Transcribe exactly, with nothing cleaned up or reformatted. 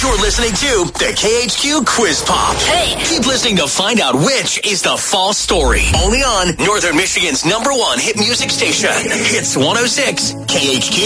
You're listening to the K H Q Quiz Pop. Hey, keep listening to find out which is the false story. Only on Northern Michigan's number one hit music station. Hits one oh six K H Q.